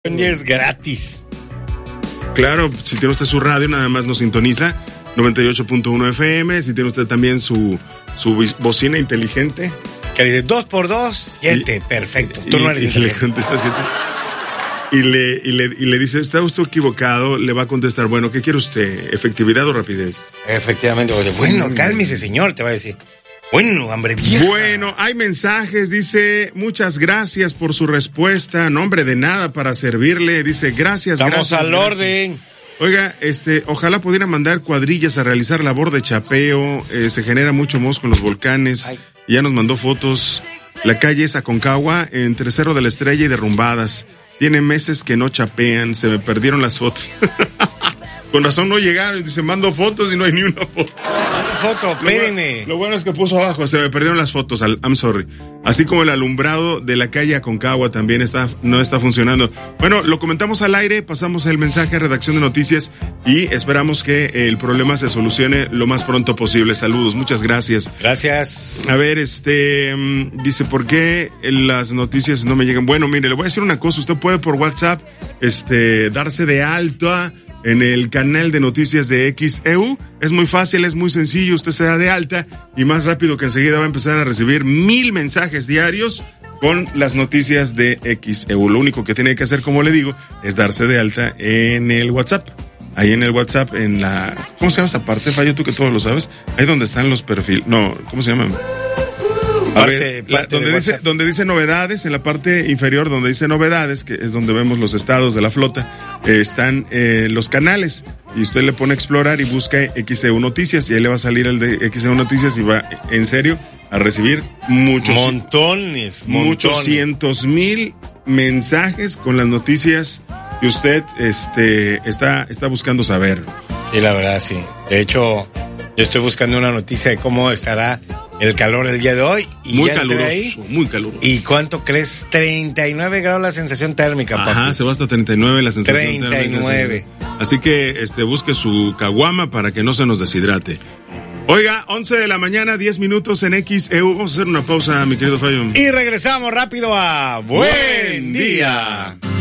Es gratis. Claro, si tiene usted su radio, nada más nos sintoniza 98.1 FM. Si tiene usted también su bocina inteligente, Que le dice 2x2, 7, perfecto. Tú no eres y le inteligente. contesta 7. Y le dice, ¿está usted equivocado? Le va a contestar, bueno, ¿qué quiere usted? ¿Efectividad o rapidez? Efectivamente. Bueno, cálmese, señor, te va a decir. Bueno, hambre vieja. Bueno, hay mensajes, dice, muchas gracias por su respuesta. No, hombre, de nada, para servirle. Dice, gracias, Estamos gracias. al orden. Oiga, ojalá pudiera mandar cuadrillas a realizar labor de chapeo. Se genera mucho mosco en los volcanes. Ay. Ya nos mandó fotos. La calle es Aconcagua, entre Cerro de la Estrella y Derrumbadas. Tiene meses que no chapean, se me perdieron las fotos. Con razón no llegaron, dice, mando fotos y no hay ni una foto. Foto, espérenme. Lo bueno es que puso abajo, se me perdieron las fotos, I'm sorry. Así como el alumbrado de la calle Aconcagua también no está funcionando. Bueno, lo comentamos al aire, pasamos el mensaje a Redacción de Noticias y esperamos que el problema se solucione lo más pronto posible. Saludos, muchas gracias. Gracias. A ver, dice, ¿por qué las noticias no me llegan? Bueno, mire, le voy a decir una cosa, usted puede por WhatsApp, darse de alta en el canal de noticias de XEU. Es muy fácil, es muy sencillo, usted se da de alta y más rápido que enseguida va a empezar a recibir 1000 mensajes diarios con las noticias de XEU. Lo único que tiene que hacer, como le digo, es darse de alta en el WhatsApp. Ahí en el WhatsApp, en la... ¿Cómo se llama esa parte, Fallo? Tú que todo lo sabes. Ahí donde están los perfiles. No, ¿cómo se llama? Donde dice novedades, en la parte inferior donde dice novedades, que es donde vemos los estados de la flota, están los canales, y usted le pone a explorar y busca XEU Noticias, y ahí le va a salir el de XEU Noticias y va, en serio, a recibir Montones. Muchos cientos mil mensajes con las noticias que usted está buscando saber. Y la verdad, sí. De hecho, yo estoy buscando una noticia de cómo estará el calor el día de hoy. Y muy ya caluroso, ahí. muy caluroso. ¿Y cuánto crees? 39 grados la sensación térmica, papi. Ajá, se va hasta 39 la sensación 39. térmica. Así que busque su caguama para que no se nos deshidrate. Oiga, 11 de la mañana, 10 minutos en XEU. Vamos a hacer una pausa, mi querido Fallo. Y regresamos rápido a Buen Día.